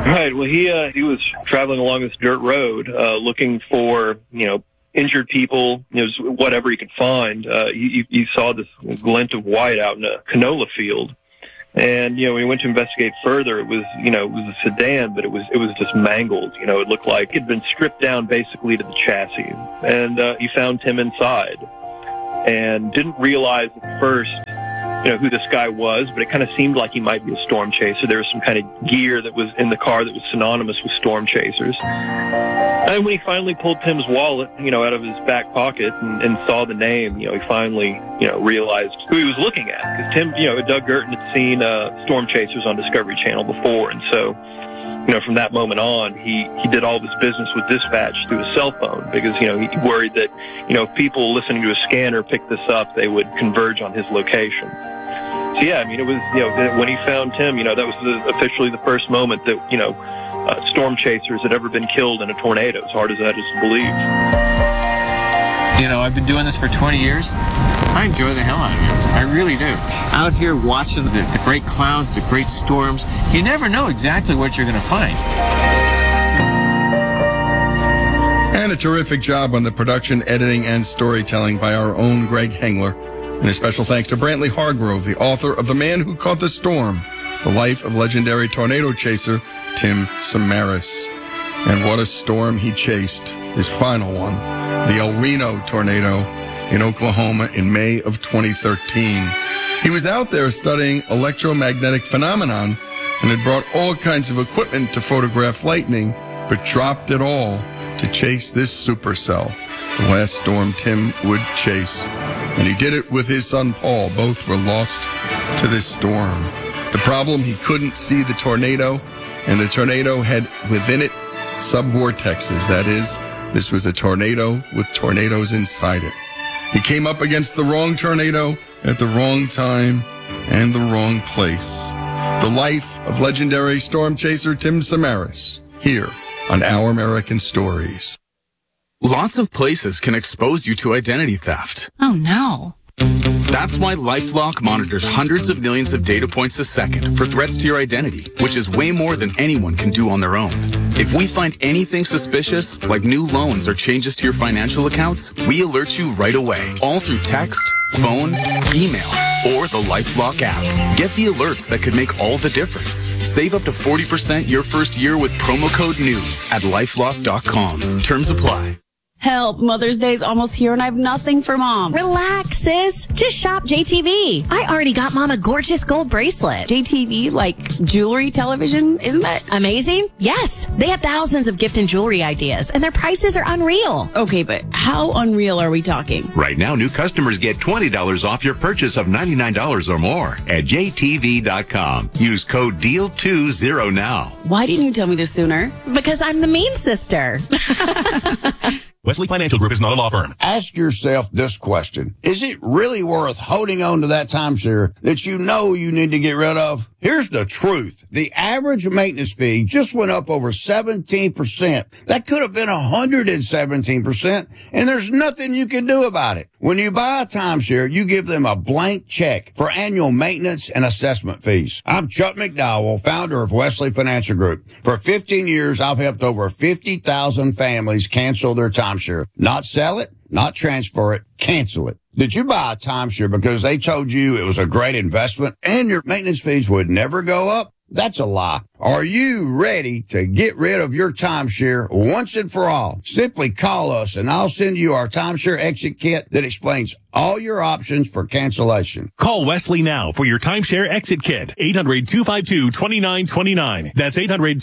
Right. Well, he was traveling along this dirt road, looking for, injured people, whatever he could find. He saw this glint of white out in a canola field. And, when he went to investigate further, it was a sedan, but it was just mangled. It looked like it had been stripped down basically to the chassis. And he found Tim inside and didn't realize at first, who this guy was, but it kind of seemed like he might be a storm chaser. There was some kind of gear that was in the car that was synonymous with storm chasers. And when he finally pulled Tim's wallet, out of his back pocket and saw the name, he finally, realized who he was looking at. Because Tim, Doug Gurton had seen storm chasers on Discovery Channel before. And so, from that moment on, he did all of his business with dispatch through his cell phone because, he worried that, if people listening to a scanner picked this up, they would converge on his location. So, yeah, it was, when he found Tim, that was officially the first moment that, storm chasers had ever been killed in a tornado, as hard as that is to believe. I've been doing this for 20 years. I enjoy the hell out of it. I really do. Out here watching the great clouds, the great storms, you never know exactly what you're going to find. And a terrific job on the production, editing, and storytelling by our own Greg Hengler. And a special thanks to Brantley Hargrove, the author of The Man Who Caught the Storm, The Life of Legendary Tornado Chaser Tim Samaras. And what a storm he chased, his final one, the El Reno tornado in Oklahoma in May of 2013. He was out there studying electromagnetic phenomenon and had brought all kinds of equipment to photograph lightning, but dropped it all to chase this supercell, the last storm Tim would chase. And he did it with his son Paul. Both were lost to this storm. The problem, he couldn't see the tornado, and the tornado had within it subvortexes. That is, this was a tornado with tornadoes inside it. He came up against the wrong tornado at the wrong time and the wrong place. The life of legendary storm chaser Tim Samaras, here on Our American Stories. Lots of places can expose you to identity theft. Oh, no. That's why LifeLock monitors hundreds of millions of data points a second for threats to your identity, which is way more than anyone can do on their own. If we find anything suspicious, like new loans or changes to your financial accounts, we alert you right away, all through text, phone, email, or the LifeLock app. Get the alerts that could make all the difference. Save up to 40% your first year with promo code NEWS at LifeLock.com. Terms apply. Help, Mother's Day's almost here and I have nothing for Mom. Relax, sis. Just shop JTV. I already got Mom a gorgeous gold bracelet. JTV, like jewelry, television? Isn't that amazing? Yes. They have thousands of gift and jewelry ideas, and their prices are unreal. Okay, but how unreal are we talking? Right now, new customers get $20 off your purchase of $99 or more at JTV.com. Use code DEAL20 now. Why didn't you tell me this sooner? Because I'm the mean sister. Wesley Financial Group is not a law firm. Ask yourself this question. Is it really worth holding on to that timeshare that you know you need to get rid of? Here's the truth. The average maintenance fee just went up over 17%. That could have been 117%, and there's nothing you can do about it. When you buy a timeshare, you give them a blank check for annual maintenance and assessment fees. I'm Chuck McDowell, founder of Wesley Financial Group. For 15 years, I've helped over 50,000 families cancel their timeshare. Not sell it, not transfer it, cancel it. Did you buy a timeshare because they told you it was a great investment and your maintenance fees would never go up? That's a lie. Are you ready to get rid of your timeshare once and for all? Simply call us and I'll send you our timeshare exit kit that explains all your options for cancellation. Call Wesley now for your timeshare exit kit. 800-252-2929. That's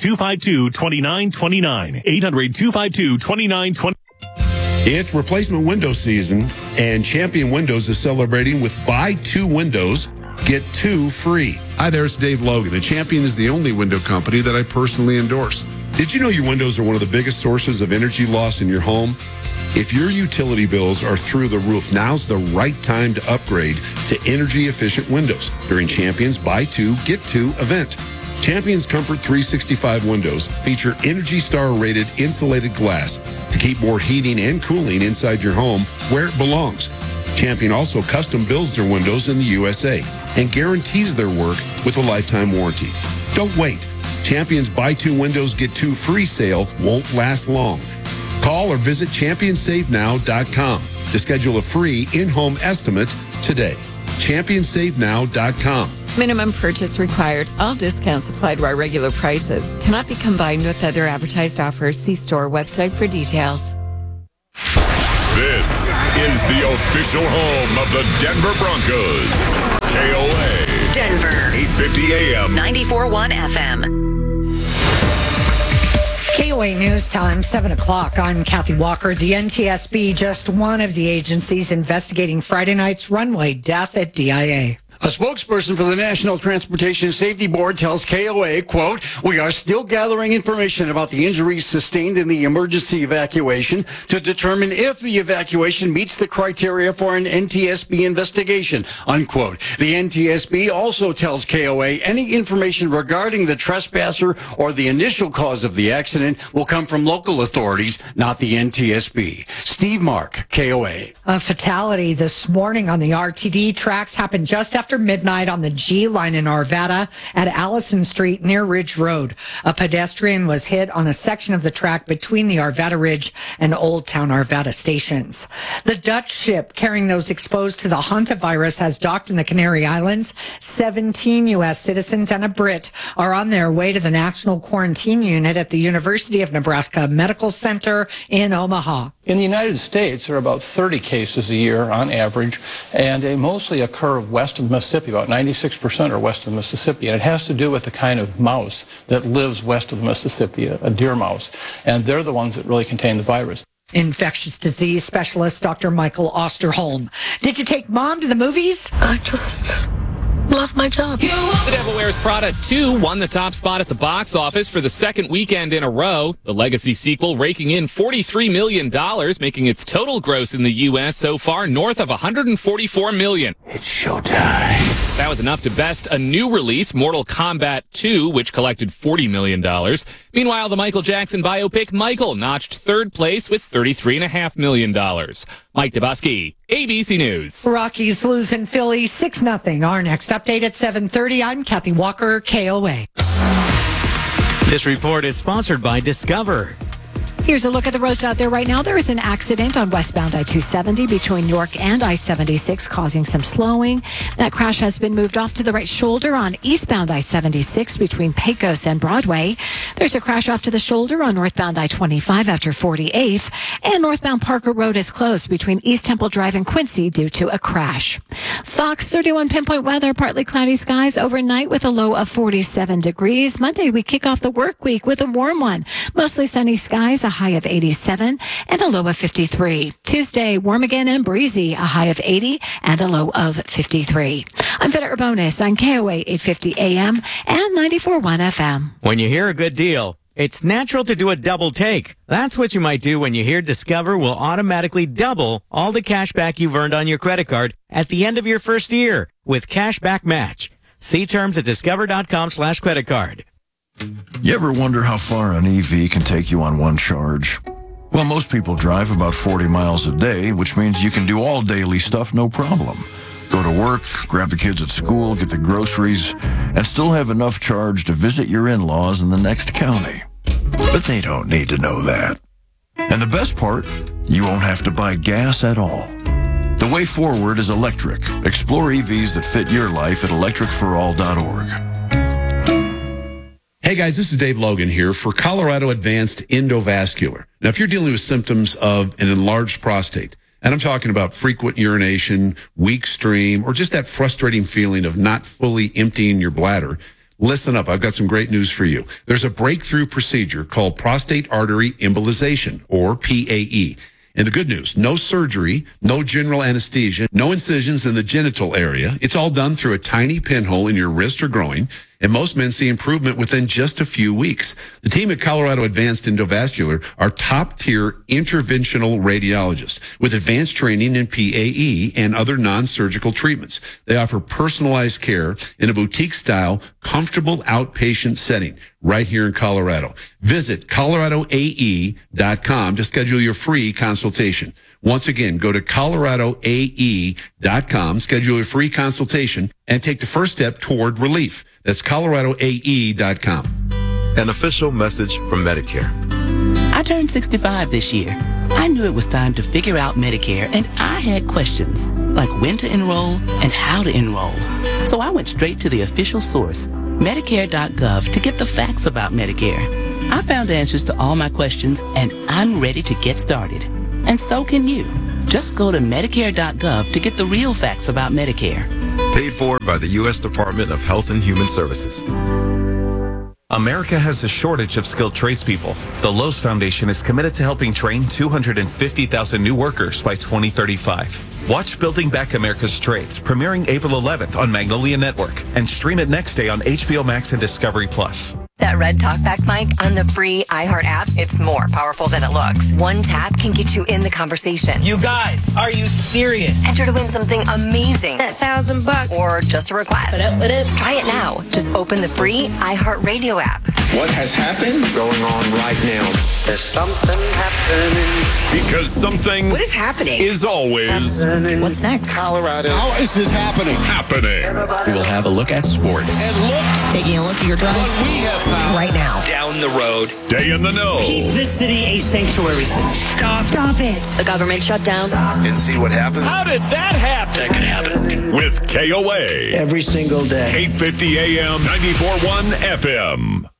800-252-2929. 800-252-2929. It's replacement window season, and Champion Windows is celebrating with buy 2 windows, get 2 free. Hi there, it's Dave Logan, and Champion is the only window company that I personally endorse. Did you know your windows are one of the biggest sources of energy loss in your home? If your utility bills are through the roof, now's the right time to upgrade to energy-efficient windows during Champion's Buy 2, Get 2 event. Champion's Comfort 365 windows feature Energy Star rated insulated glass to keep more heating and cooling inside your home where it belongs. Champion also custom builds their windows in the USA and guarantees their work with a lifetime warranty. Don't wait. Champion's buy 2 windows, get 2 free sale won't last long. Call or visit ChampionsSaveNow.com to schedule a free in-home estimate today. ChampionsSaveNow.com. Minimum purchase required. All discounts applied to our regular prices. Cannot be combined with other advertised offers. See store website for details. This is the official home of the Denver Broncos. KOA. Denver. 850 AM. 94.1 FM. KOA News Time, 7 o'clock. I'm Kathy Walker. The NTSB, just one of the agencies investigating Friday night's runway death at DIA. A spokesperson for the National Transportation Safety Board tells KOA, quote, "We are still gathering information about the injuries sustained in the emergency evacuation to determine if the evacuation meets the criteria for an NTSB investigation," unquote. The NTSB also tells KOA any information regarding the trespasser or the initial cause of the accident will come from local authorities, not the NTSB. Steve Mark, KOA. A fatality this morning on the RTD tracks happened just after midnight on the G line in Arvada at Allison Street near Ridge Road. A pedestrian was hit on a section of the track between the Arvada Ridge and Old Town Arvada stations. The Dutch ship carrying those exposed to the hantavirus has docked in the Canary Islands. 17 U.S. citizens and a Brit are on their way to the National Quarantine Unit at the University of Nebraska Medical Center in Omaha. In the United States, there are about 30 cases a year on average, and they mostly occur west of the Mississippi. About 96% are west of the Mississippi, and it has to do with the kind of mouse that lives west of the Mississippi, a deer mouse, and they're the ones that really contain the virus. Infectious disease specialist Dr. Michael Osterholm. Did you take Mom to the movies? I just love my job. The Devil Wears Prada 2 won the top spot at the box office for the second weekend in a row. The Legacy sequel raking in $43 million, making its total gross in the U.S. so far north of $144 million. It's showtime. That was enough to best a new release, Mortal Kombat 2, which collected $40 million. Meanwhile, the Michael Jackson biopic Michael notched third place with $33.5 million. Mike Dabowski, ABC News. Rockies losing Philly 6-0. Our next update at 7:30. I'm Kathy Walker, KOA. This report is sponsored by Discover. Here's a look at the roads out there right now. There is an accident on westbound I-270 between York and I-76 causing some slowing. That crash has been moved off to the right shoulder on eastbound I-76 between Pecos and Broadway. There's a crash off to the shoulder on northbound I-25 after 48th. And northbound Parker Road is closed between East Temple Drive and Quincy due to a crash. Fox 31 pinpoint weather, partly cloudy skies overnight with a low of 47 degrees. Monday, we kick off the work week with a warm one. Mostly sunny skies, a high of 87 and a low of 53. Tuesday, warm again and breezy, a high of 80 and a low of 53. I'm Vita Urbonis on KOA 850 AM and 94.1 FM. When you hear a good deal, it's natural to do a double take. That's what you might do when you hear Discover will automatically double all the cash back you've earned on your credit card at the end of your first year with Cashback Match. See terms at discover.com/creditcard. You ever wonder how far an EV can take you on one charge? Well, most people drive about 40 miles a day, which means you can do all daily stuff no problem. Go to work, grab the kids at school, get the groceries, and still have enough charge to visit your in-laws in the next county. But they don't need to know that. And the best part, you won't have to buy gas at all. The way forward is electric. Explore EVs that fit your life at electricforall.org. Hey guys, this is Dave Logan here for Colorado Advanced Endovascular. Now, if you're dealing with symptoms of an enlarged prostate, and I'm talking about frequent urination, weak stream, or just that frustrating feeling of not fully emptying your bladder, listen up. I've got some great news for you. There's a breakthrough procedure called prostate artery embolization, or PAE. And the good news, no surgery, no general anesthesia, no incisions in the genital area. It's all done through a tiny pinhole in your wrist or groin. And most men see improvement within just a few weeks. The team at Colorado Advanced Endovascular are top-tier interventional radiologists with advanced training in PAE and other non-surgical treatments. They offer personalized care in a boutique-style, comfortable outpatient setting right here in Colorado. Visit coloradoae.com to schedule your free consultation. Once again, go to coloradoae.com, schedule your free consultation, and take the first step toward relief. That's coloradoae.com. An official message from Medicare. I turned 65 this year. I knew it was time to figure out Medicare, and I had questions, like when to enroll and how to enroll. So I went straight to the official source, Medicare.gov, to get the facts about Medicare. I found answers to all my questions, and I'm ready to get started. And so can you. Just go to Medicare.gov to get the real facts about Medicare. Paid for by the U.S. Department of Health and Human Services. America has a shortage of skilled tradespeople. The Lowe's Foundation is committed to helping train 250,000 new workers by 2035. Watch Building Back America's Trades, premiering April 11th on Magnolia Network, and stream it next day on HBO Max and Discovery Plus. That red talkback mic on the free iHeart app, it's more powerful than it looks. One tap can get you in the conversation. You guys, are you serious? Enter to win something amazing. That $1,000. Or just a request. Try it now. Just open the free iHeart Radio app. What has happened? Going on right now. There's something happening. Because something What is happening? is always What's next? Colorado. How is this happening? We will have a look at sports. And look Taking a look at your drive what we have found. right now. Down the road. Stay in the know. Keep this city a sanctuary city. Stop it. The government shutdown. And see what happens. How did that happen? That could happen. With KOA. Every single day. 850 AM, 94.1 FM.